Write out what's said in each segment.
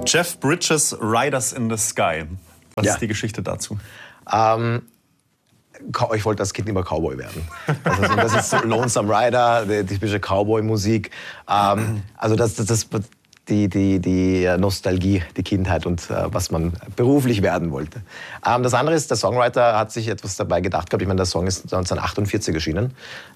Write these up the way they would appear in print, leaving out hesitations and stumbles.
Jeff Bridges, Riders in the Sky. Was ist die Geschichte dazu? Ich wollte als Kind immer Cowboy werden. Das ist so Lonesome Rider, die typische Cowboy-Musik. Also die Nostalgie, die Kindheit und was man beruflich werden wollte. Das andere ist, der Songwriter hat sich etwas dabei gedacht gehabt. Ich meine, der Song ist 1948 erschienen.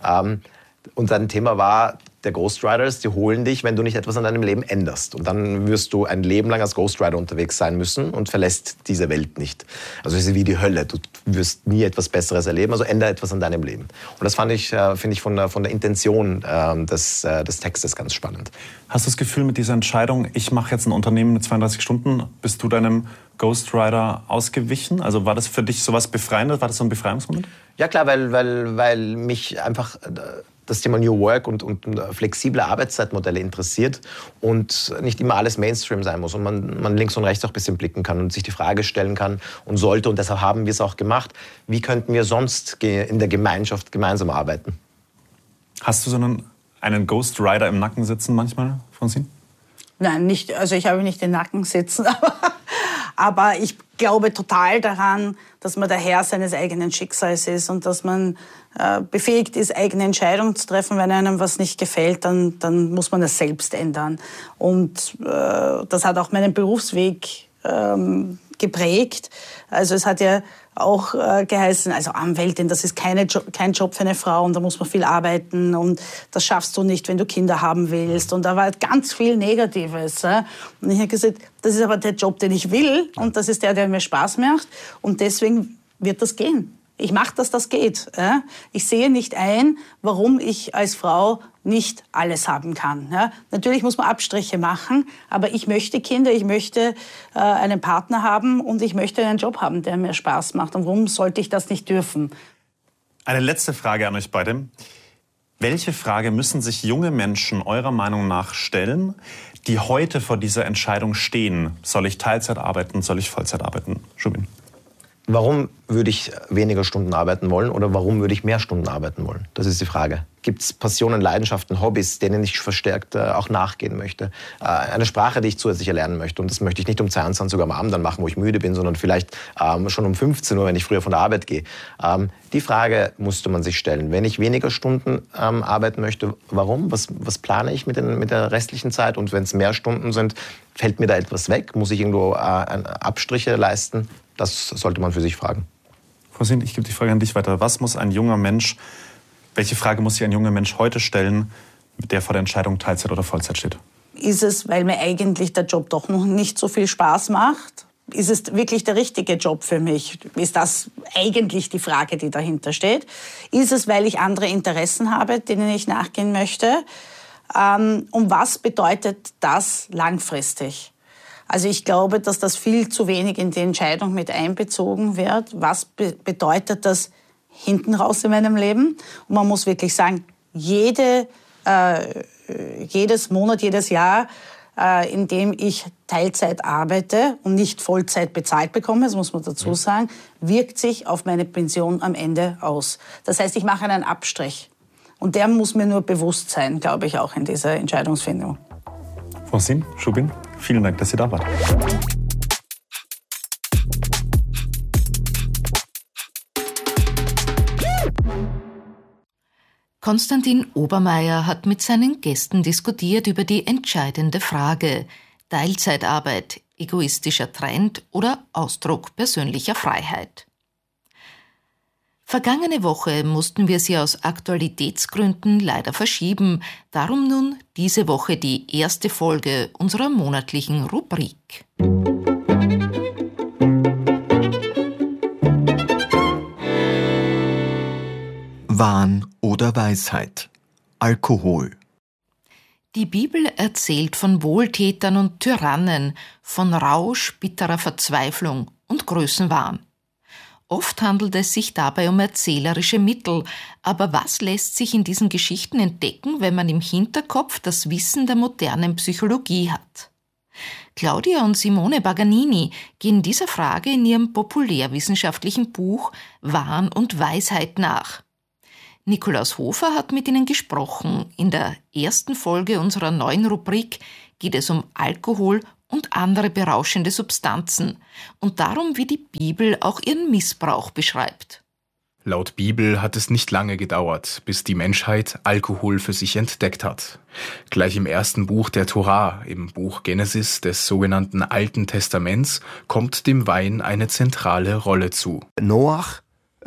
Und sein Thema war, der Ghost Riders, die holen dich, wenn du nicht etwas an deinem Leben änderst. Und dann wirst du ein Leben lang als Ghost Rider unterwegs sein müssen und verlässt diese Welt nicht. Also es ist wie die Hölle. Du wirst nie etwas Besseres erleben, also ändere etwas an deinem Leben. Und das finde ich von der Intention des Textes ganz spannend. Hast du das Gefühl, mit dieser Entscheidung, ich mache jetzt ein Unternehmen mit 32 Stunden, bist du deinem Ghost Rider ausgewichen? Also war das für dich sowas Befreiendes? War das so ein Befreiungsmoment? Ja klar, weil mich einfach das Thema New Work und flexible Arbeitszeitmodelle interessiert und nicht immer alles Mainstream sein muss und man links und rechts auch ein bisschen blicken kann und sich die Frage stellen kann und sollte, und deshalb haben wir es auch gemacht, wie könnten wir sonst in der Gemeinschaft gemeinsam arbeiten? Hast du so einen Ghost Rider im Nacken sitzen manchmal, Francine? Nein, nicht, also ich habe nicht den Nacken sitzen, aber ich glaube total daran, dass man der Herr seines eigenen Schicksals ist und dass man befähigt ist, eigene Entscheidungen zu treffen. Wenn einem was nicht gefällt, dann muss man es selbst ändern. Und das hat auch meinen Berufsweg geprägt. Also es hat ja auch geheißen, also Anwältin, das ist kein Job für eine Frau und da muss man viel arbeiten und das schaffst du nicht, wenn du Kinder haben willst. Und da war ganz viel Negatives. Und ich habe gesagt, das ist aber der Job, den ich will und das ist der mir Spaß macht und deswegen wird das gehen. Ich mache, dass das geht. Ich sehe nicht ein, warum ich als Frau nicht alles haben kann. Natürlich muss man Abstriche machen, aber ich möchte Kinder, ich möchte einen Partner haben und ich möchte einen Job haben, der mir Spaß macht. Und warum sollte ich das nicht dürfen? Eine letzte Frage an euch beide. Welche Frage müssen sich junge Menschen eurer Meinung nach stellen, die heute vor dieser Entscheidung stehen? Soll ich Teilzeit arbeiten, soll ich Vollzeit arbeiten? Shubin. Warum würde ich weniger Stunden arbeiten wollen oder warum würde ich mehr Stunden arbeiten wollen? Das ist die Frage. Gibt es Passionen, Leidenschaften, Hobbys, denen ich verstärkt auch nachgehen möchte? Eine Sprache, die ich zusätzlich erlernen möchte. Und das möchte ich nicht um 22 Uhr am Abend dann machen, wo ich müde bin, sondern vielleicht schon um 15 Uhr, wenn ich früher von der Arbeit gehe. Die Frage musste man sich stellen. Wenn ich weniger Stunden arbeiten möchte, warum? Was plane ich mit der restlichen Zeit? Und wenn es mehr Stunden sind, fällt mir da etwas weg? Muss ich irgendwo Abstriche leisten? Das sollte man für sich fragen. Francine, ich gebe die Frage an dich weiter. Welche Frage muss sich ein junger Mensch heute stellen, der vor der Entscheidung Teilzeit oder Vollzeit steht? Ist es, weil mir eigentlich der Job doch noch nicht so viel Spaß macht? Ist es wirklich der richtige Job für mich? Ist das eigentlich die Frage, die dahinter steht? Ist es, weil ich andere Interessen habe, denen ich nachgehen möchte? Und was bedeutet das langfristig? Also ich glaube, dass das viel zu wenig in die Entscheidung mit einbezogen wird. Was bedeutet das hinten raus in meinem Leben? Und man muss wirklich sagen, jedes Monat, jedes Jahr, in dem ich Teilzeit arbeite und nicht Vollzeit bezahlt bekomme, das muss man dazu sagen, wirkt sich auf meine Pension am Ende aus. Das heißt, ich mache einen Abstrich. Und der muss mir nur bewusst sein, glaube ich, auch in dieser Entscheidungsfindung. Francine, Shubin, vielen Dank, dass ihr da wart. Konstantin Obermeier hat mit seinen Gästen diskutiert über die entscheidende Frage: Teilzeitarbeit, egoistischer Trend oder Ausdruck persönlicher Freiheit? Vergangene Woche mussten wir sie aus Aktualitätsgründen leider verschieben. Darum nun diese Woche die erste Folge unserer monatlichen Rubrik. Wahn oder Weisheit? Alkohol. Die Bibel erzählt von Wohltätern und Tyrannen, von Rausch, bitterer Verzweiflung und Größenwahn. Oft handelt es sich dabei um erzählerische Mittel, aber was lässt sich in diesen Geschichten entdecken, wenn man im Hinterkopf das Wissen der modernen Psychologie hat? Claudia und Simone Paganini gehen dieser Frage in ihrem populärwissenschaftlichen Buch Wahn und Weisheit nach. Nikolaus Hofer hat mit ihnen gesprochen. In der ersten Folge unserer neuen Rubrik geht es um Alkohol und andere berauschende Substanzen und darum, wie die Bibel auch ihren Missbrauch beschreibt. Laut Bibel hat es nicht lange gedauert, bis die Menschheit Alkohol für sich entdeckt hat. Gleich im ersten Buch der Tora, im Buch Genesis des sogenannten Alten Testaments, kommt dem Wein eine zentrale Rolle zu. Noach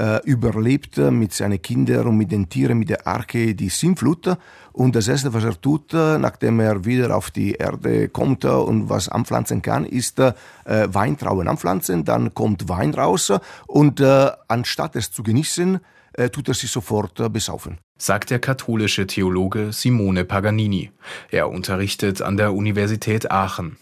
überlebte mit seinen Kindern und mit den Tieren, mit der Arche, die Sintflut. Und das Erste, was er tut, nachdem er wieder auf die Erde kommt und was anpflanzen kann, ist Weintrauben anpflanzen. Dann kommt Wein raus und anstatt es zu genießen, tut er sich sofort besaufen. Sagt der katholische Theologe Simone Paganini. Er unterrichtet an der Universität Aachen.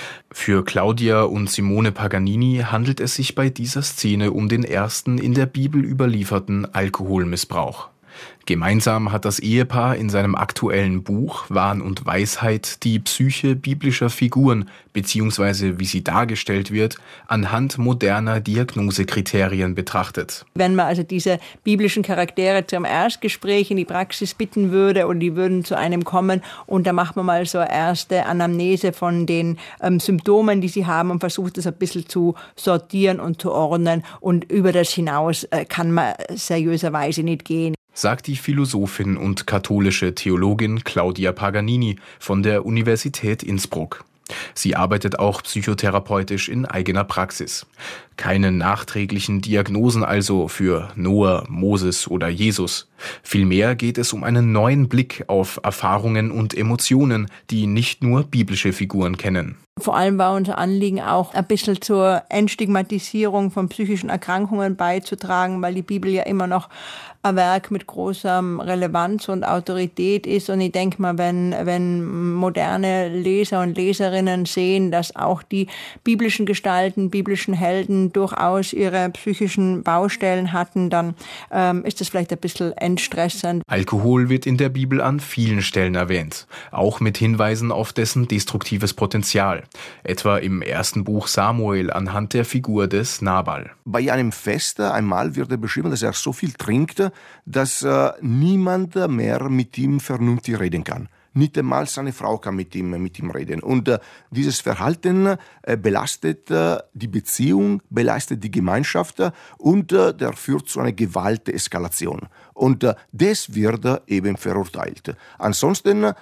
Für Claudia und Simone Paganini handelt es sich bei dieser Szene um den ersten in der Bibel überlieferten Alkoholmissbrauch. Gemeinsam hat das Ehepaar in seinem aktuellen Buch Wahn und Weisheit die Psyche biblischer Figuren bzw. wie sie dargestellt wird, anhand moderner Diagnosekriterien betrachtet. Wenn man also diese biblischen Charaktere zum Erstgespräch in die Praxis bitten würde und die würden zu einem kommen und da macht man mal so erste Anamnese von den Symptomen, die sie haben und versucht das ein bisschen zu sortieren und zu ordnen und über das hinaus kann man seriöserweise nicht gehen. Sagt die Philosophin und katholische Theologin Claudia Paganini von der Universität Innsbruck. Sie arbeitet auch psychotherapeutisch in eigener Praxis. Keine nachträglichen Diagnosen also für Noah, Moses oder Jesus. Vielmehr geht es um einen neuen Blick auf Erfahrungen und Emotionen, die nicht nur biblische Figuren kennen. Vor allem war unser Anliegen auch ein bisschen zur Entstigmatisierung von psychischen Erkrankungen beizutragen, weil die Bibel ja immer noch ein Werk mit großer Relevanz und Autorität ist. Und ich denke mal, wenn moderne Leser und Leserinnen sehen, dass auch die biblischen Gestalten, biblischen Helden durchaus ihre psychischen Baustellen hatten, dann ist das vielleicht ein bisschen entstressend. Alkohol wird in der Bibel an vielen Stellen erwähnt, auch mit Hinweisen auf dessen destruktives Potenzial. Etwa im ersten Buch Samuel anhand der Figur des Nabal. Bei einem Fest einmal wird beschrieben, dass er so viel trinkt, dass niemand mehr mit ihm vernünftig reden kann. Nicht einmal seine Frau kann mit ihm reden. Und dieses Verhalten belastet die Beziehung, belastet die Gemeinschaft und der führt zu einer Gewalteskalation. Und das wird eben verurteilt. Ansonsten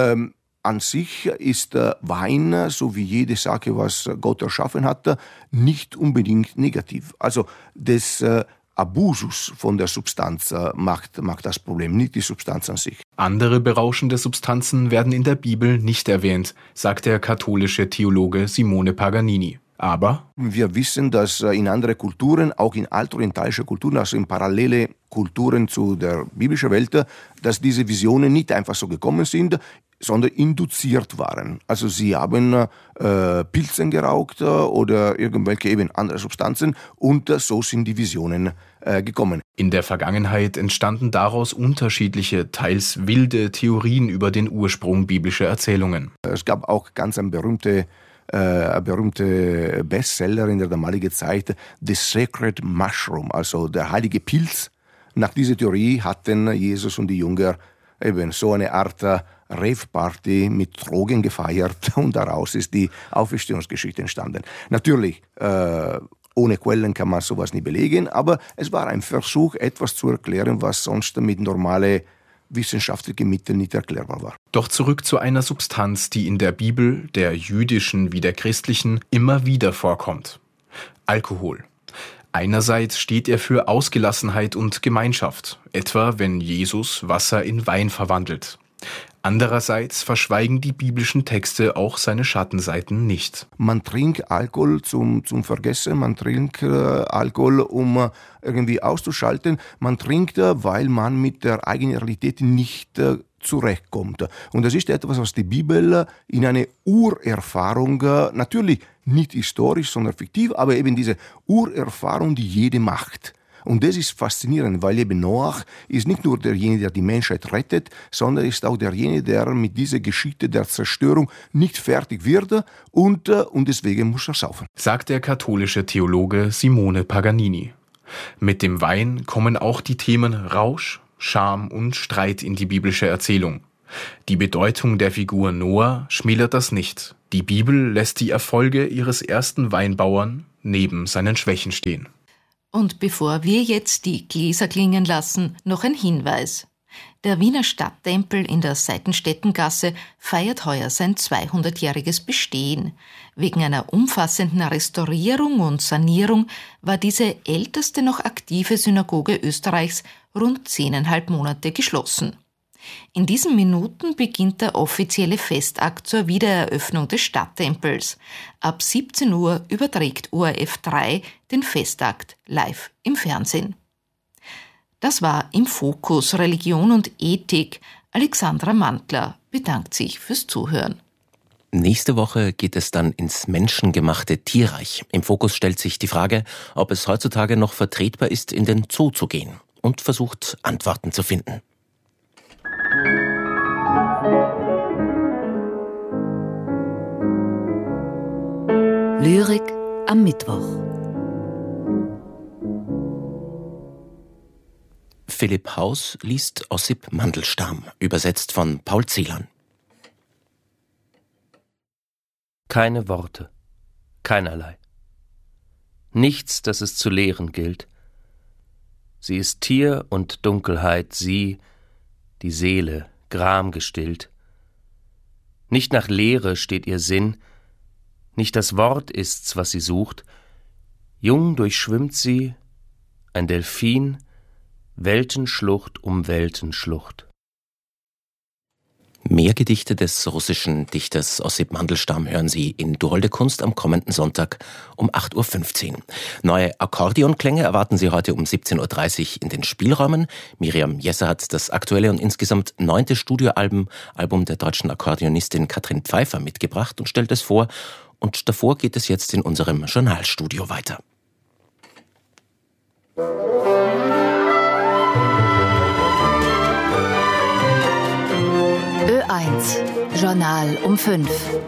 an sich ist Wein, so wie jede Sache, was Gott erschaffen hat, nicht unbedingt negativ. Also das Abusus von der Substanz macht das Problem, nicht die Substanz an sich. Andere berauschende Substanzen werden in der Bibel nicht erwähnt, sagt der katholische Theologe Simone Paganini. Aber wir wissen, dass in anderen Kulturen, auch in altorientalischen Kulturen, also in parallele Kulturen zu der biblischen Welt, dass diese Visionen nicht einfach so gekommen sind, sondern induziert waren. Also sie haben Pilzen geraucht oder irgendwelche eben andere Substanzen und so sind die Visionen gekommen. In der Vergangenheit entstanden daraus unterschiedliche, teils wilde Theorien über den Ursprung biblischer Erzählungen. Es gab auch ganz ein berühmte Bestseller in der damaligen Zeit, The Sacred Mushroom, also der heilige Pilz. Nach dieser Theorie hatten Jesus und die Jünger eben so eine Art Rave-Party mit Drogen gefeiert und daraus ist die Auferstehungsgeschichte entstanden. Natürlich, ohne Quellen kann man sowas nicht belegen, aber es war ein Versuch, etwas zu erklären, was sonst mit normalen wissenschaftlichen Mitteln nicht erklärbar war. Doch zurück zu einer Substanz, die in der Bibel, der jüdischen wie der christlichen, immer wieder vorkommt. Alkohol. Einerseits steht er für Ausgelassenheit und Gemeinschaft, etwa wenn Jesus Wasser in Wein verwandelt. Andererseits verschweigen die biblischen Texte auch seine Schattenseiten nicht. Man trinkt Alkohol zum Vergessen, man trinkt Alkohol, um irgendwie auszuschalten. Man trinkt, weil man mit der eigenen Realität nicht zurechtkommt. Und das ist etwas, was die Bibel in eine Urerfahrung, natürlich nicht historisch, sondern fiktiv, aber eben diese Urerfahrung, die jede macht. Und das ist faszinierend, weil eben Noach ist nicht nur derjenige, der die Menschheit rettet, sondern ist auch derjenige, der mit dieser Geschichte der Zerstörung nicht fertig wird und deswegen muss er saufen. Sagt der katholische Theologe Simone Paganini. Mit dem Wein kommen auch die Themen Rausch, Scham und Streit in die biblische Erzählung. Die Bedeutung der Figur Noah schmälert das nicht. Die Bibel lässt die Erfolge ihres ersten Weinbauern neben seinen Schwächen stehen. Und bevor wir jetzt die Gläser klingen lassen, noch ein Hinweis. Der Wiener Stadttempel in der Seitenstättengasse feiert heuer sein 200-jähriges Bestehen. Wegen einer umfassenden Restaurierung und Sanierung war diese älteste noch aktive Synagoge Österreichs rund 10,5 Monate geschlossen. In diesen Minuten beginnt der offizielle Festakt zur Wiedereröffnung des Stadttempels. Ab 17 Uhr überträgt ORF 3 den Festakt live im Fernsehen. Das war im Fokus Religion und Ethik. Alexandra Mantler bedankt sich fürs Zuhören. Nächste Woche geht es dann ins menschengemachte Tierreich. Im Fokus stellt sich die Frage, ob es heutzutage noch vertretbar ist, in den Zoo zu gehen, und versucht, Antworten zu finden. Lyrik am Mittwoch. Philipp Haus liest Ossip Mandelstam, übersetzt von Paul Celan. Keine Worte, keinerlei. Nichts, das es zu lehren gilt. Sie ist Tier und Dunkelheit, sie, die Seele, Gram gestillt. Nicht nach Lehre steht ihr Sinn, nicht das Wort ist's, was sie sucht. Jung durchschwimmt sie, ein Delphin, Weltenschlucht um Weltenschlucht. Mehr Gedichte des russischen Dichters Ossip Mandelstam hören Sie in Du holde Kunst am kommenden Sonntag um 8.15 Uhr. Neue Akkordeonklänge erwarten Sie heute um 17.30 Uhr in den Spielräumen. Miriam Jesser hat das aktuelle und insgesamt 9. Studioalbum der deutschen Akkordeonistin Katrin Pfeiffer mitgebracht und stellt es vor. Und davor geht es jetzt in unserem Journalstudio weiter. Ö1 Journal um 5.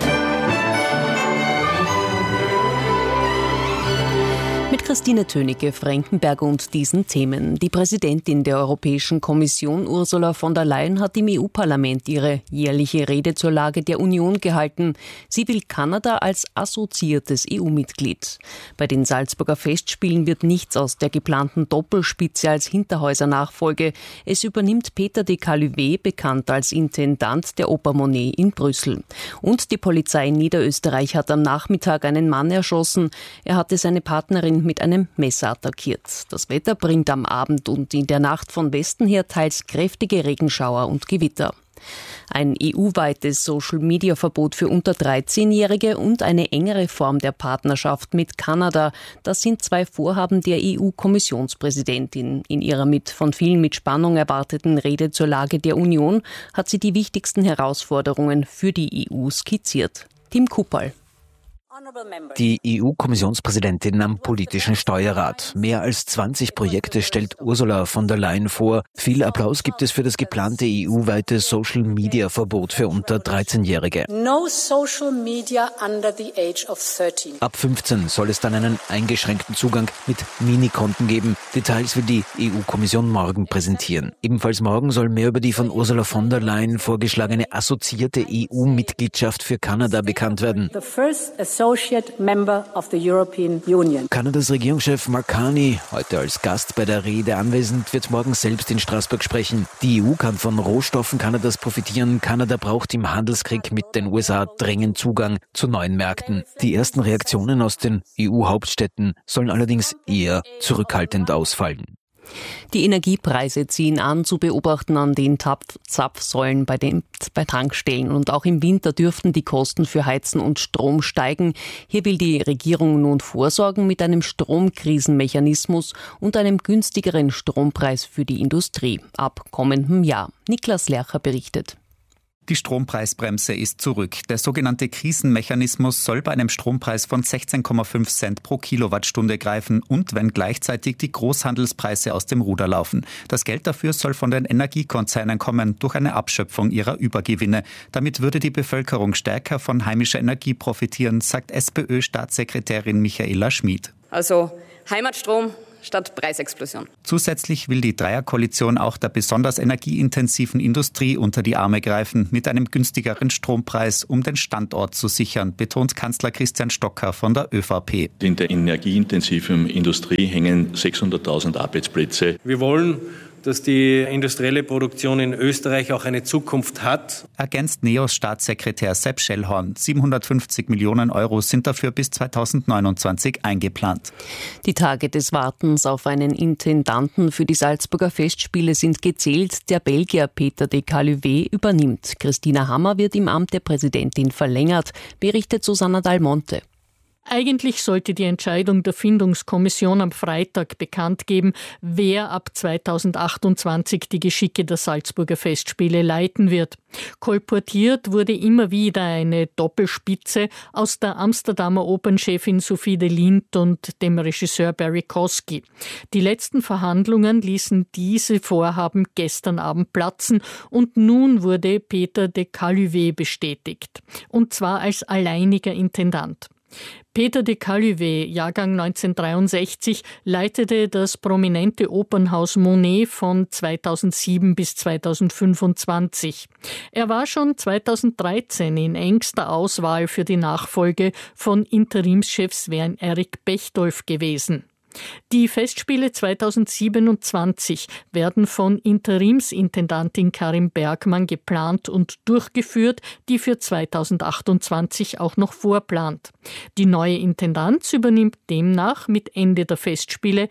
Mit Christine Tönicke, Frankenberg und diesen Themen. Die Präsidentin der Europäischen Kommission, Ursula von der Leyen, hat im EU-Parlament ihre jährliche Rede zur Lage der Union gehalten. Sie will Kanada als assoziiertes EU-Mitglied. Bei den Salzburger Festspielen wird nichts aus der geplanten Doppelspitze als Hinterhäuser-Nachfolge. Es übernimmt Peter de Caluvet, bekannt als Intendant der Oper Monet in Brüssel. Und die Polizei in Niederösterreich hat am Nachmittag einen Mann erschossen. Er hatte seine Partnerin mit einem Messer attackiert. Das Wetter bringt am Abend und in der Nacht von Westen her teils kräftige Regenschauer und Gewitter. Ein EU-weites Social-Media-Verbot für unter 13-Jährige und eine engere Form der Partnerschaft mit Kanada, das sind zwei Vorhaben der EU-Kommissionspräsidentin. In ihrer von vielen mit Spannung erwarteten Rede zur Lage der Union hat sie die wichtigsten Herausforderungen für die EU skizziert. Tim Kuppal. Die EU-Kommissionspräsidentin am politischen Steuerrat. Mehr als 20 Projekte stellt Ursula von der Leyen vor. Viel Applaus gibt es für das geplante EU-weite Social-Media-Verbot für unter 13-Jährige. No social media under the age of 13. Ab 15 soll es dann einen eingeschränkten Zugang mit Minikonten geben. Details will die EU-Kommission morgen präsentieren. Ebenfalls morgen soll mehr über die von Ursula von der Leyen vorgeschlagene assoziierte EU-Mitgliedschaft für Kanada bekannt werden. The first associate member of the European Union. Kanadas Regierungschef Mark Carney, heute als Gast bei der Rede anwesend, wird morgen selbst in Straßburg sprechen. Die EU kann von Rohstoffen Kanadas profitieren. Kanada braucht im Handelskrieg mit den USA dringend Zugang zu neuen Märkten. Die ersten Reaktionen aus den EU-Hauptstädten sollen allerdings eher zurückhaltend ausfallen. Die Energiepreise ziehen an, zu beobachten an den Zapfsäulen bei Tankstellen. Und auch im Winter dürften die Kosten für Heizen und Strom steigen. Hier will die Regierung nun vorsorgen mit einem Stromkrisenmechanismus und einem günstigeren Strompreis für die Industrie ab kommendem Jahr. Niklas Lercher berichtet. Die Strompreisbremse ist zurück. Der sogenannte Krisenmechanismus soll bei einem Strompreis von 16,5 Cent pro Kilowattstunde greifen und wenn gleichzeitig die Großhandelspreise aus dem Ruder laufen. Das Geld dafür soll von den Energiekonzernen kommen, durch eine Abschöpfung ihrer Übergewinne. Damit würde die Bevölkerung stärker von heimischer Energie profitieren, sagt SPÖ-Staatssekretärin Michaela Schmid. Also Heimatstrom statt Preisexplosion. Zusätzlich will die Dreierkoalition auch der besonders energieintensiven Industrie unter die Arme greifen mit einem günstigeren Strompreis, um den Standort zu sichern, betont Kanzler Christian Stocker von der ÖVP. In der energieintensiven Industrie hängen 600.000 Arbeitsplätze. Wir wollen, dass die industrielle Produktion in Österreich auch eine Zukunft hat. Ergänzt NEOS-Staatssekretär Sepp Schellhorn. 750 Millionen Euro sind dafür bis 2029 eingeplant. Die Tage des Wartens auf einen Intendanten für die Salzburger Festspiele sind gezählt. Der Belgier Peter de Caluvet übernimmt. Christina Hammer wird im Amt der Präsidentin verlängert, berichtet Susanna Dalmonte. Eigentlich sollte die Entscheidung der Findungskommission am Freitag bekannt geben, wer ab 2028 die Geschicke der Salzburger Festspiele leiten wird. Kolportiert wurde immer wieder eine Doppelspitze aus der Amsterdamer Opernchefin Sophie de Lint und dem Regisseur Barry Kosky. Die letzten Verhandlungen ließen diese Vorhaben gestern Abend platzen und nun wurde Peter de Caluvet bestätigt. Und zwar als alleiniger Intendant. Peter de Caluvet, Jahrgang 1963, leitete das prominente Opernhaus Monet von 2007 bis 2025. Er war schon 2013 in engster Auswahl für die Nachfolge von Interimschef Sven-Erik Bechdolf gewesen. Die Festspiele 2027 werden von Interimsintendantin Karin Bergmann geplant und durchgeführt, die für 2028 auch noch vorplant. Die neue Intendanz übernimmt demnach mit Ende der Festspiele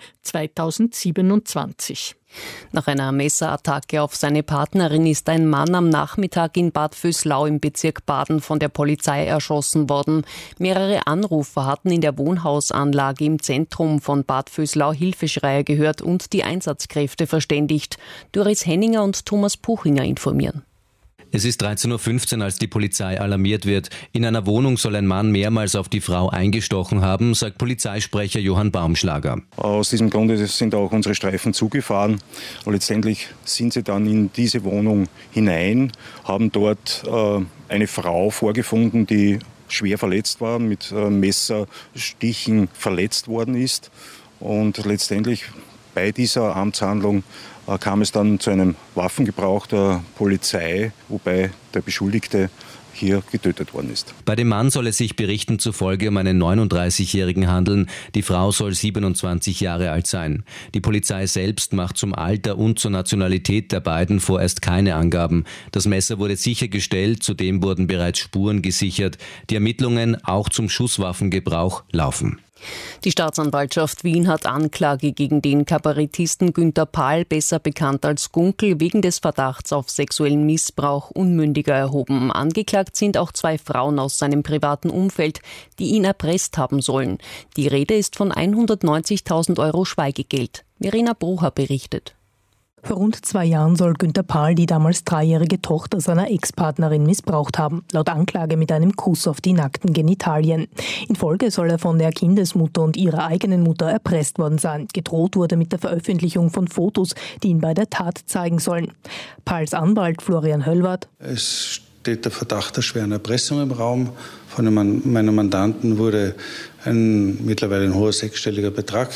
2027. Nach einer Messerattacke auf seine Partnerin ist ein Mann am Nachmittag in Bad Vöslau im Bezirk Baden von der Polizei erschossen worden. Mehrere Anrufer hatten in der Wohnhausanlage im Zentrum von Bad Vöslau Hilfeschreie gehört und die Einsatzkräfte verständigt. Doris Henninger und Thomas Puchinger informieren. Es ist 13.15 Uhr, als die Polizei alarmiert wird. In einer Wohnung soll ein Mann mehrmals auf die Frau eingestochen haben, sagt Polizeisprecher Johann Baumschlager. Aus diesem Grunde sind auch unsere Streifen zugefahren. Und letztendlich sind sie dann in diese Wohnung hinein, haben dort eine Frau vorgefunden, die schwer verletzt war, mit Messerstichen verletzt worden ist. Und letztendlich bei dieser Amtshandlung kam es dann zu einem Waffengebrauch der Polizei, wobei der Beschuldigte hier getötet worden ist. Bei dem Mann soll es sich Berichten zufolge um einen 39-Jährigen handeln. Die Frau soll 27 Jahre alt sein. Die Polizei selbst macht zum Alter und zur Nationalität der beiden vorerst keine Angaben. Das Messer wurde sichergestellt, zudem wurden bereits Spuren gesichert. Die Ermittlungen auch zum Schusswaffengebrauch laufen. Die Staatsanwaltschaft Wien hat Anklage gegen den Kabarettisten Günter Pahl, besser bekannt als Gunkel, wegen des Verdachts auf sexuellen Missbrauch Unmündiger erhoben. Angeklagt sind auch 2 Frauen aus seinem privaten Umfeld, die ihn erpresst haben sollen. Die Rede ist von 190.000 Euro Schweigegeld. Verena Brucher berichtet. Vor rund 2 Jahren soll Günter Pahl die damals 3-jährige Tochter seiner Ex-Partnerin missbraucht haben, laut Anklage mit einem Kuss auf die nackten Genitalien. In Folge soll er von der Kindesmutter und ihrer eigenen Mutter erpresst worden sein. Gedroht wurde mit der Veröffentlichung von Fotos, die ihn bei der Tat zeigen sollen. Pahls Anwalt Florian Höllwarth: Es steht der Verdacht der schweren Erpressung im Raum. Von meinem Mandanten wurde mittlerweile ein hoher 6-stelliger Betrag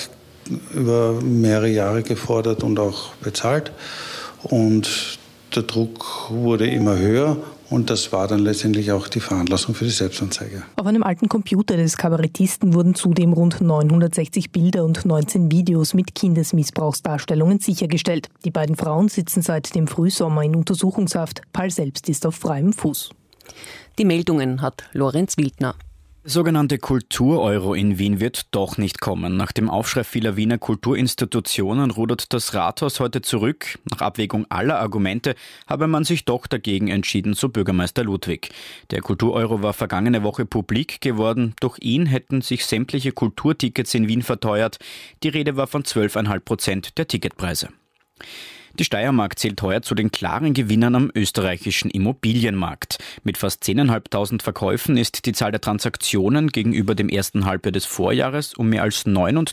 über mehrere Jahre gefordert und auch bezahlt. Und der Druck wurde immer höher und das war dann letztendlich auch die Veranlassung für die Selbstanzeige. Auf einem alten Computer des Kabarettisten wurden zudem rund 960 Bilder und 19 Videos mit Kindesmissbrauchsdarstellungen sichergestellt. Die beiden Frauen sitzen seit dem Frühsommer in Untersuchungshaft. Pahl selbst ist auf freiem Fuß. Die Meldungen hat Lorenz Wildner. Der sogenannte Kultur-Euro in Wien wird doch nicht kommen. Nach dem Aufschrei vieler Wiener Kulturinstitutionen rudert das Rathaus heute zurück. Nach Abwägung aller Argumente habe man sich doch dagegen entschieden, so Bürgermeister Ludwig. Der Kultur-Euro war vergangene Woche publik geworden. Durch ihn hätten sich sämtliche Kulturtickets in Wien verteuert. Die Rede war von 12,5% der Ticketpreise. Die Steiermark zählt heuer zu den klaren Gewinnern am österreichischen Immobilienmarkt. Mit fast 10.500 Verkäufen ist die Zahl der Transaktionen gegenüber dem ersten Halbjahr des Vorjahres um mehr als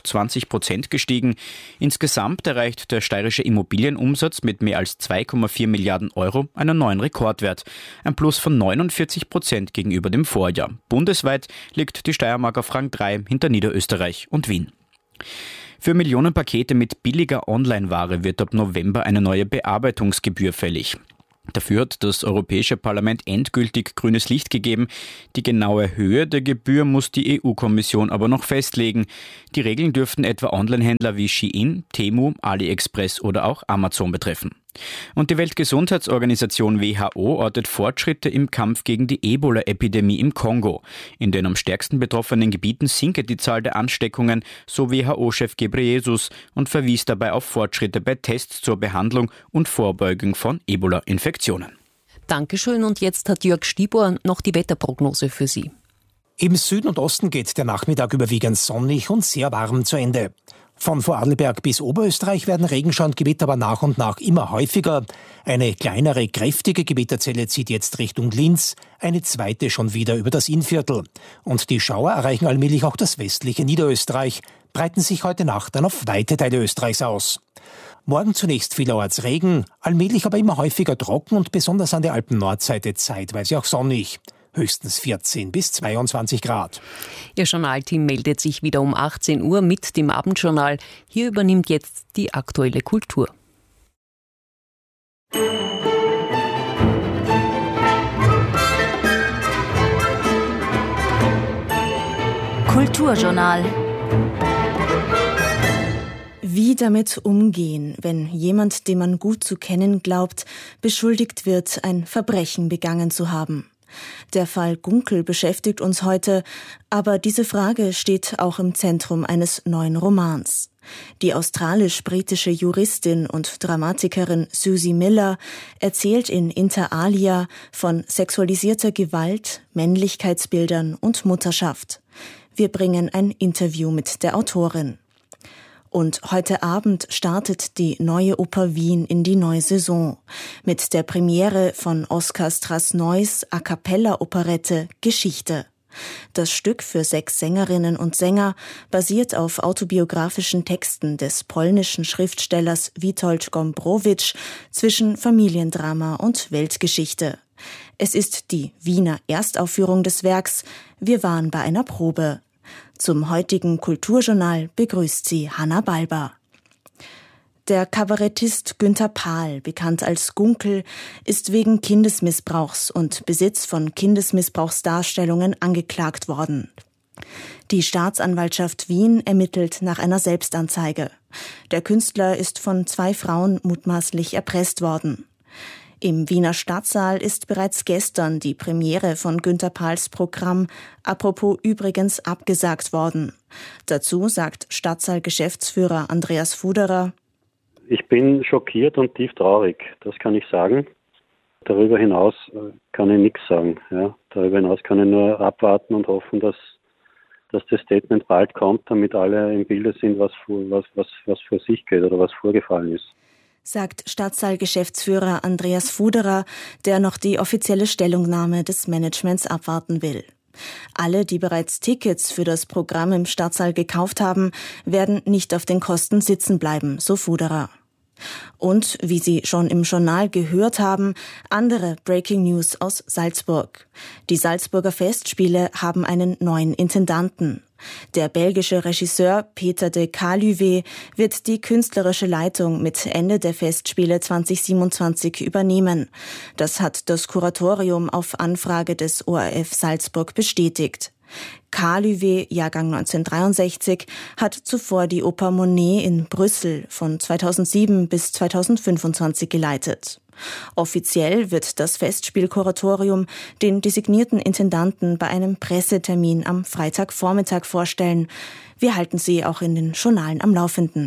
29% gestiegen. Insgesamt erreicht der steirische Immobilienumsatz mit mehr als 2,4 Milliarden Euro einen neuen Rekordwert. Ein Plus von 49% gegenüber dem Vorjahr. Bundesweit liegt die Steiermark auf Rang 3 hinter Niederösterreich und Wien. Für Millionen Pakete mit billiger Online-Ware wird ab November eine neue Bearbeitungsgebühr fällig. Dafür hat das Europäische Parlament endgültig grünes Licht gegeben. Die genaue Höhe der Gebühr muss die EU-Kommission aber noch festlegen. Die Regeln dürften etwa Onlinehändler wie Shein, Temu, AliExpress oder auch Amazon betreffen. Und die Weltgesundheitsorganisation WHO ortet Fortschritte im Kampf gegen die Ebola-Epidemie im Kongo. In den am stärksten betroffenen Gebieten sinke die Zahl der Ansteckungen, so WHO-Chef Ghebreyesus, und verwies dabei auf Fortschritte bei Tests zur Behandlung und Vorbeugung von Ebola-Infektionen. Dankeschön, und jetzt hat Jörg Stibor noch die Wetterprognose für Sie. Im Süden und Osten geht der Nachmittag überwiegend sonnig und sehr warm zu Ende. Von Vorarlberg bis Oberösterreich werden Regenschauer und Gewitter aber nach und nach immer häufiger. Eine kleinere, kräftige Gewitterzelle zieht jetzt Richtung Linz, eine zweite schon wieder über das Innviertel. Und die Schauer erreichen allmählich auch das westliche Niederösterreich, breiten sich heute Nacht dann auf weite Teile Österreichs aus. Morgen zunächst vielerorts Regen, allmählich aber immer häufiger trocken und besonders an der Alpen-Nordseite zeitweise auch sonnig. Höchstens 14 bis 22 Grad. Ihr Journalteam meldet sich wieder um 18 Uhr mit dem Abendjournal. Hier übernimmt jetzt die aktuelle Kultur. Kulturjournal. Wie damit umgehen, wenn jemand, den man gut zu kennen glaubt, beschuldigt wird, ein Verbrechen begangen zu haben? Der Fall Gunkel beschäftigt uns heute, aber diese Frage steht auch im Zentrum eines neuen Romans. Die australisch-britische Juristin und Dramatikerin Susie Miller erzählt in Inter alia von sexualisierter Gewalt, Männlichkeitsbildern und Mutterschaft. Wir bringen ein Interview mit der Autorin. Und heute Abend startet die Neue Oper Wien in die neue Saison mit der Premiere von Oskar Straßneus A-cappella-Operette Geschichte. Das Stück für 6 Sängerinnen und Sänger basiert auf autobiografischen Texten des polnischen Schriftstellers Witold Gombrowicz zwischen Familiendrama und Weltgeschichte. Es ist die Wiener Erstaufführung des Werks. Wir waren bei einer Probe. Zum heutigen Kulturjournal begrüßt sie Hanna Balber. Der Kabarettist Günther Pahl, bekannt als Gunkel, ist wegen Kindesmissbrauchs und Besitz von Kindesmissbrauchsdarstellungen angeklagt worden. Die Staatsanwaltschaft Wien ermittelt nach einer Selbstanzeige. Der Künstler ist von 2 Frauen mutmaßlich erpresst worden. Im Wiener Stadtsaal ist bereits gestern die Premiere von Günther Pahls Programm Apropos übrigens abgesagt worden. Dazu sagt Stadtsaal-Geschäftsführer Andreas Fuderer: Ich bin schockiert und tief traurig, das kann ich sagen. Darüber hinaus kann ich nichts sagen. Ja. Darüber hinaus kann ich nur abwarten und hoffen, dass das Statement bald kommt, damit alle im Bilde sind, was vor sich geht oder was vorgefallen ist. Sagt Stadtsaal-Geschäftsführer Andreas Fuderer, der noch die offizielle Stellungnahme des Managements abwarten will. Alle, die bereits Tickets für das Programm im Stadtsaal gekauft haben, werden nicht auf den Kosten sitzen bleiben, so Fuderer. Und, wie Sie schon im Journal gehört haben, andere Breaking News aus Salzburg. Die Salzburger Festspiele haben einen neuen Intendanten. Der belgische Regisseur Peter de Caluwe wird die künstlerische Leitung mit Ende der Festspiele 2027 übernehmen. Das hat das Kuratorium auf Anfrage des ORF Salzburg bestätigt. Caluwe, Jahrgang 1963, hat zuvor die Oper Monet in Brüssel von 2007 bis 2025 geleitet. Offiziell wird das Festspielkuratorium den designierten Intendanten bei einem Pressetermin am Freitagvormittag vorstellen. Wir halten Sie auch in den Journalen am Laufenden.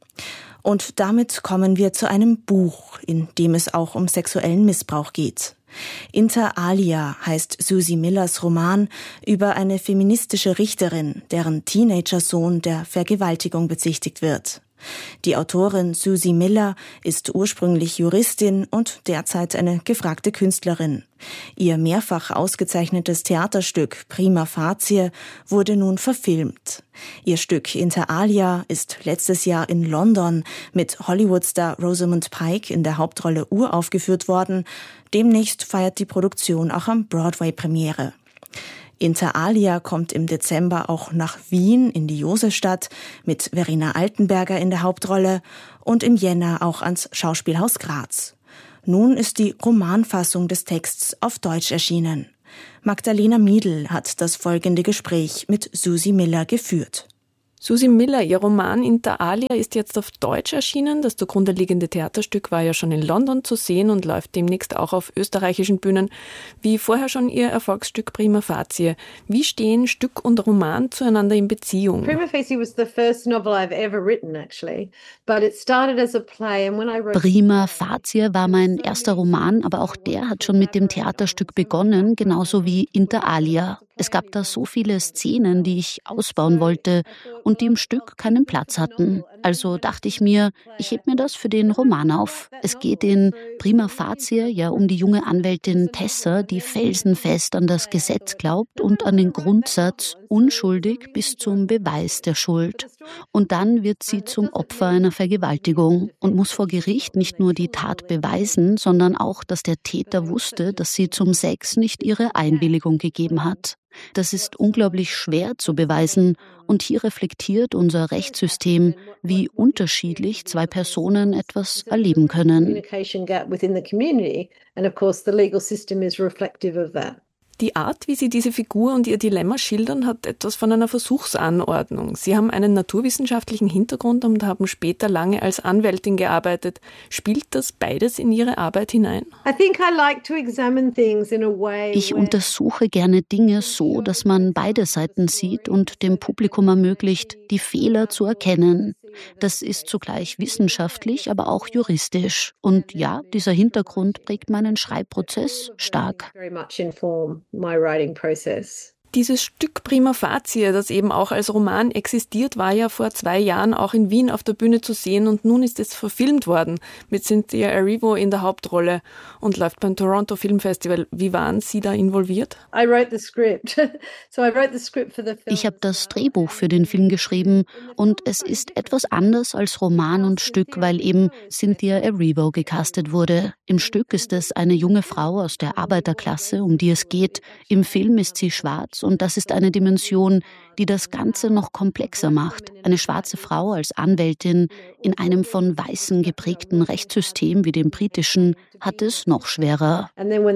Und damit kommen wir zu einem Buch, in dem es auch um sexuellen Missbrauch geht. Inter alia heißt Susie Millers Roman über eine feministische Richterin, deren Teenager-Sohn der Vergewaltigung bezichtigt wird. Die Autorin Susie Miller ist ursprünglich Juristin und derzeit eine gefragte Künstlerin. Ihr mehrfach ausgezeichnetes Theaterstück Prima Facie wurde nun verfilmt. Ihr Stück Inter alia ist letztes Jahr in London mit Hollywood-Star Rosamund Pike in der Hauptrolle uraufgeführt worden. Demnächst feiert die Produktion auch am Broadway Premiere. Inter alia kommt im Dezember auch nach Wien in die Josefstadt mit Verena Altenberger in der Hauptrolle und im Jänner auch ans Schauspielhaus Graz. Nun ist die Romanfassung des Texts auf Deutsch erschienen. Magdalena Miedl hat das folgende Gespräch mit Susi Miller geführt. Susi Miller, Ihr Roman Inter alia ist jetzt auf Deutsch erschienen. Das zugrunde liegende Theaterstück war ja schon in London zu sehen und läuft demnächst auch auf österreichischen Bühnen. Wie vorher schon Ihr Erfolgsstück Prima Facie. Wie stehen Stück und Roman zueinander in Beziehung? Prima Facie was the first novel I've ever written, actually. But it started as a play, and when I wrote Prima Facie war mein erster Roman, aber auch der hat schon mit dem Theaterstück begonnen, genauso wie Inter alia. Es gab da so viele Szenen, die ich ausbauen wollte und die im Stück keinen Platz hatten. Also dachte ich mir, ich heb mir das für den Roman auf. Es geht in Prima Facie ja um die junge Anwältin Tessa, die felsenfest an das Gesetz glaubt und an den Grundsatz unschuldig bis zum Beweis der Schuld. Und dann wird sie zum Opfer einer Vergewaltigung und muss vor Gericht nicht nur die Tat beweisen, sondern auch, dass der Täter wusste, dass sie zum Sex nicht ihre Einwilligung gegeben hat. Das ist unglaublich schwer zu beweisen und hier reflektiert unser Rechtssystem, wie unterschiedlich zwei Personen etwas erleben können. Die Art, wie Sie diese Figur und ihr Dilemma schildern, hat etwas von einer Versuchsanordnung. Sie haben einen naturwissenschaftlichen Hintergrund und haben später lange als Anwältin gearbeitet. Spielt das beides in Ihre Arbeit hinein? Ich untersuche gerne Dinge so, dass man beide Seiten sieht und dem Publikum ermöglicht, die Fehler zu erkennen. Das ist zugleich wissenschaftlich, aber auch juristisch. Und ja, dieser Hintergrund prägt meinen Schreibprozess stark. Dieses Stück Prima Facie, das eben auch als Roman existiert, war ja vor 2 Jahren auch in Wien auf der Bühne zu sehen und nun ist es verfilmt worden mit Cynthia Erivo in der Hauptrolle und läuft beim Toronto Film Festival. Wie waren Sie da involviert? Ich habe das Drehbuch für den Film geschrieben und es ist etwas anders als Roman und Stück, weil eben Cynthia Erivo gecastet wurde. Im Stück ist es eine junge Frau aus der Arbeiterklasse, um die es geht. Im Film ist sie schwarz. Und das ist eine Dimension, die das Ganze noch komplexer macht. Eine schwarze Frau als Anwältin in einem von Weißen geprägten Rechtssystem wie dem britischen hat es noch schwerer.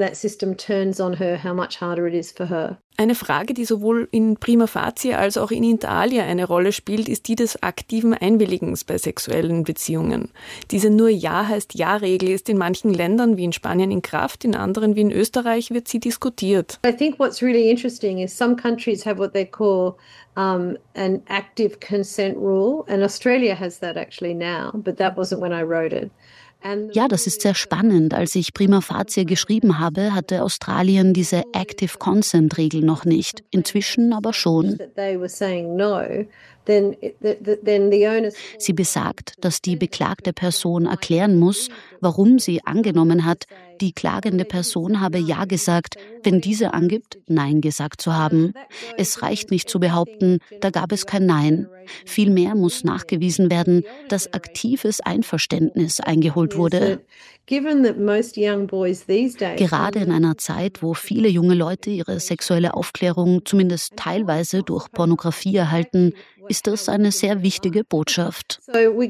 Eine Frage, die sowohl in Prima Facie als auch in Inter alia eine Rolle spielt, ist die des aktiven Einwilligens bei sexuellen Beziehungen. Diese nur Ja heißt Ja-Regel ist in manchen Ländern wie in Spanien in Kraft, in anderen wie in Österreich wird sie diskutiert. I think what's really interesting is some countries have what they call an active consent rule, and Australia has that actually now, but that wasn't when I wrote it. Ja, das ist sehr spannend. Als ich Prima Facie geschrieben habe, hatte Australien diese Active Consent-Regel noch nicht. Inzwischen aber schon. Sie besagt, dass die beklagte Person erklären muss, warum sie angenommen hat, die klagende Person habe Ja gesagt, wenn diese angibt, Nein gesagt zu haben. Es reicht nicht zu behaupten, da gab es kein Nein. Vielmehr muss nachgewiesen werden, dass aktives Einverständnis eingeholt wurde. Gerade in einer Zeit, wo viele junge Leute ihre sexuelle Aufklärung zumindest teilweise durch Pornografie erhalten, ist das eine sehr wichtige Botschaft.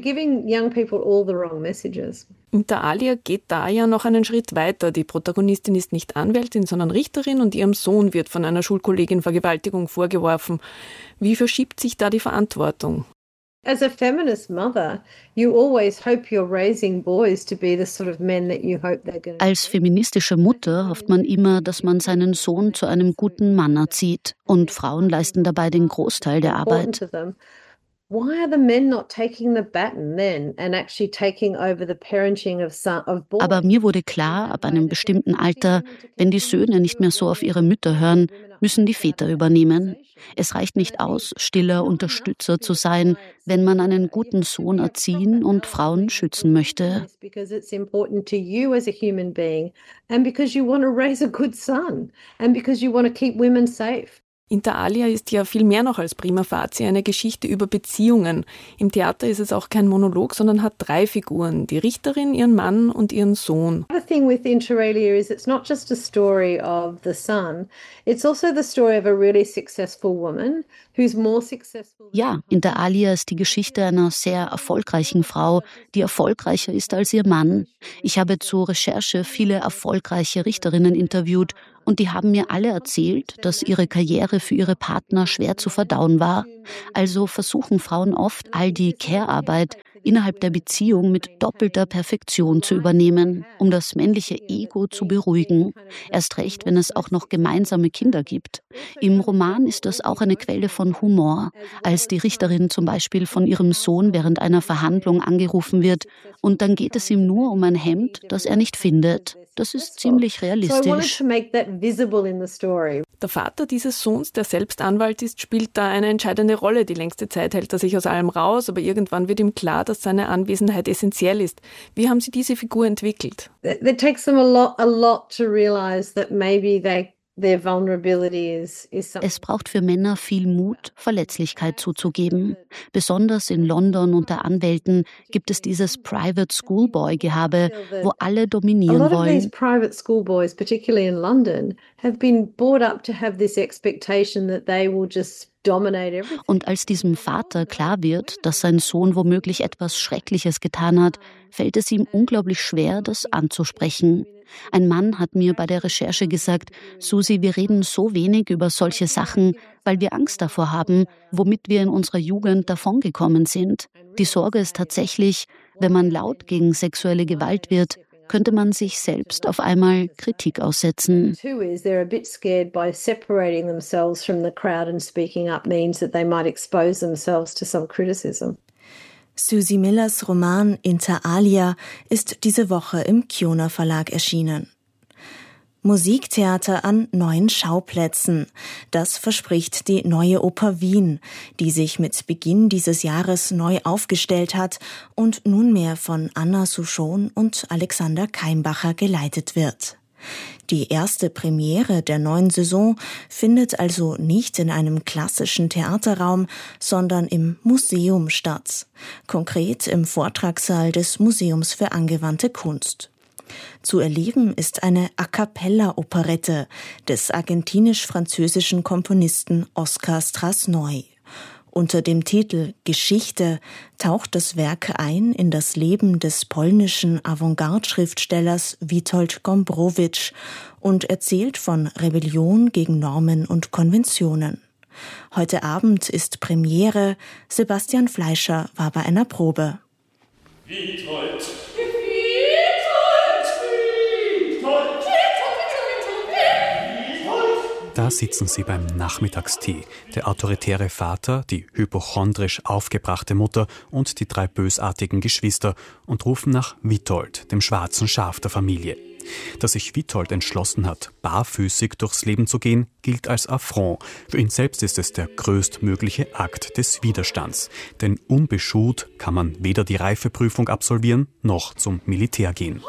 Inter alia geht da ja noch einen Schritt weiter. Die Protagonistin ist nicht Anwältin, sondern Richterin und ihrem Sohn wird von einer Schulkollegin Vergewaltigung vorgeworfen. Wie verschiebt sich da die Verantwortung? As a feminist mother, you always hope you're raising boys to be the sort of men that you hope they're going to be. Als feministische Mutter hofft man immer, dass man seinen Sohn zu einem guten Mann erzieht. Und Frauen leisten dabei den Großteil der Arbeit. Why are the men not taking the baton then and actually taking over the parenting of boys? Aber mir wurde klar, ab einem bestimmten Alter, wenn die Söhne nicht mehr so auf ihre Mütter hören, müssen die Väter übernehmen. Es reicht nicht aus, stiller Unterstützer zu sein, wenn man einen guten Sohn erziehen und Frauen schützen möchte. Because it's important to you as a human being and because you want to raise a good son and because you want to keep women safe. Inter alia ist ja viel mehr noch als prima facie eine Geschichte über Beziehungen. Im Theater ist es auch kein Monolog, sondern hat 3 Figuren, die Richterin, ihren Mann und ihren Sohn. The thing with Inter alia is it's not just a story of the son, it's also the story of a really successful woman who's more successful. Ja, Inter alia ist die Geschichte einer sehr erfolgreichen Frau, die erfolgreicher ist als ihr Mann. Ich habe zur Recherche viele erfolgreiche Richterinnen interviewt und die haben mir alle erzählt, dass ihre Karriere für ihre Partner schwer zu verdauen war. Also versuchen Frauen oft, all die Care-Arbeit innerhalb der Beziehung mit doppelter Perfektion zu übernehmen, um das männliche Ego zu beruhigen. Erst recht, wenn es auch noch gemeinsame Kinder gibt. Im Roman ist das auch eine Quelle von Humor, als die Richterin zum Beispiel von ihrem Sohn während einer Verhandlung angerufen wird und dann geht es ihm nur um ein Hemd, das er nicht findet. Das ist ziemlich realistisch. Der Vater dieses Sohns, der selbst Anwalt ist, spielt da eine entscheidende Rolle. Die längste Zeit hält er sich aus allem raus, aber irgendwann wird ihm klar, dass seine Anwesenheit essentiell ist. Wie haben Sie diese Figur entwickelt? It takes them a lot to realize that maybe their vulnerability is something. Es braucht für Männer viel Mut, Verletzlichkeit zuzugeben. Besonders in London unter Anwälten gibt es dieses Private Schoolboy-Gehabe, wo alle dominieren wollen. A lot of these private schoolboys, particularly in London, have been brought up to have this expectation that they will just dominate everything. Und als diesem Vater klar wird, dass sein Sohn womöglich etwas Schreckliches getan hat, fällt es ihm unglaublich schwer, das anzusprechen. Ein Mann hat mir bei der Recherche gesagt, Susi, wir reden so wenig über solche Sachen, weil wir Angst davor haben, womit wir in unserer Jugend davongekommen sind. Die Sorge ist tatsächlich, wenn man laut gegen sexuelle Gewalt wird, könnte man sich selbst auf einmal Kritik aussetzen. They're a bit scared by separating themselves from the crowd and speaking up means that they might expose themselves to some criticism. Susie Millers Roman Inter alia ist diese Woche im Kioner Verlag erschienen. Musiktheater an neuen Schauplätzen. Das verspricht die Neue Oper Wien, die sich mit Beginn dieses Jahres neu aufgestellt hat und nunmehr von Anna Souchon und Alexander Keimbacher geleitet wird. Die erste Premiere der neuen Saison findet also nicht in einem klassischen Theaterraum, sondern im Museum statt. Konkret im Vortragssaal des Museums für angewandte Kunst. Zu erleben ist eine A-cappella-Operette des argentinisch-französischen Komponisten Oskar Strasnoy. Unter dem Titel Geschichte taucht das Werk ein in das Leben des polnischen Avantgarde-Schriftstellers Witold Gombrowicz und erzählt von Rebellion gegen Normen und Konventionen. Heute Abend ist Premiere. Sebastian Fleischer war bei einer Probe. Witold. Da sitzen sie beim Nachmittagstee. Der autoritäre Vater, die hypochondrisch aufgebrachte Mutter und die 3 bösartigen Geschwister und rufen nach Witold, dem schwarzen Schaf der Familie. Dass sich Witold entschlossen hat, barfüßig durchs Leben zu gehen, gilt als Affront. Für ihn selbst ist es der größtmögliche Akt des Widerstands. Denn unbeschuht kann man weder die Reifeprüfung absolvieren, noch zum Militär gehen.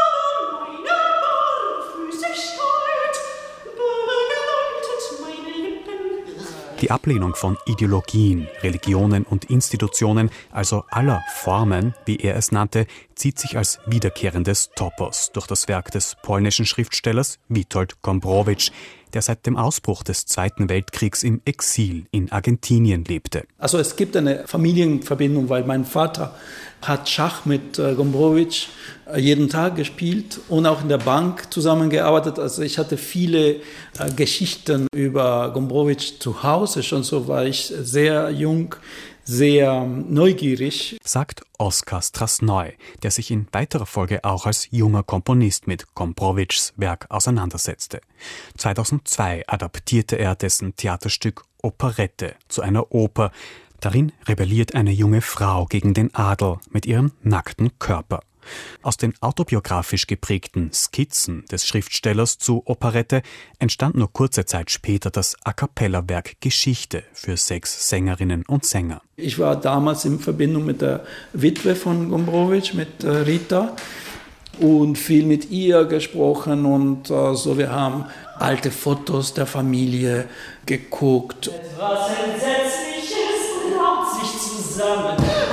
Die Ablehnung von Ideologien, Religionen und Institutionen, also aller Formen, wie er es nannte, zieht sich als wiederkehrendes Topos durch das Werk des polnischen Schriftstellers Witold Gombrowicz, der seit dem Ausbruch des Zweiten Weltkriegs im Exil in Argentinien lebte. Also es gibt eine Familienverbindung, weil mein Vater hat Schach mit Gombrowicz jeden Tag gespielt und auch in der Bank zusammengearbeitet. Also ich hatte viele Geschichten über Gombrowicz zu Hause. Schon so war ich sehr jung, sehr neugierig. Sagt Oskar Strasnoy, der sich in weiterer Folge auch als junger Komponist mit Gombrowicz' Werk auseinandersetzte. 2002 adaptierte er dessen Theaterstück Operette zu einer Oper. Darin rebelliert eine junge Frau gegen den Adel mit ihrem nackten Körper. Aus den autobiografisch geprägten Skizzen des Schriftstellers zu Operette entstand nur kurze Zeit später das A-cappella-Werk Geschichte für 6 Sängerinnen und Sänger. Ich war damals in Verbindung mit der Witwe von Gombrowicz, mit Rita, und viel mit ihr gesprochen und so. Wir haben alte Fotos der Familie geguckt. Etwas Entsetzliches braut sich zusammen.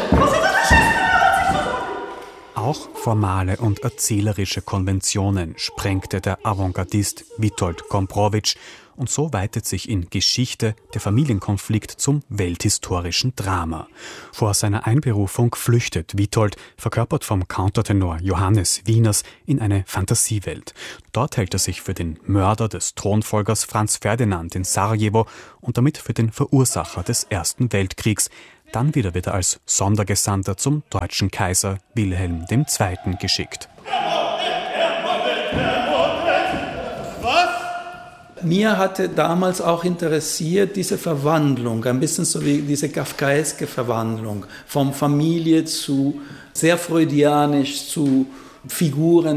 Auch formale und erzählerische Konventionen sprengte der Avantgardist Witold Gombrowicz, und so weitet sich in Geschichte der Familienkonflikt zum welthistorischen Drama. Vor seiner Einberufung flüchtet Witold, verkörpert vom Countertenor Johannes Wieners, in eine Fantasiewelt. Dort hält er sich für den Mörder des Thronfolgers Franz Ferdinand in Sarajevo und damit für den Verursacher des Ersten Weltkriegs. Dann wieder wird er als Sondergesandter zum deutschen Kaiser Wilhelm II. Geschickt. Mir hatte damals auch interessiert diese Verwandlung, ein bisschen so wie diese kafkaeske Verwandlung, von Familie zu sehr freudianisch zu Figuren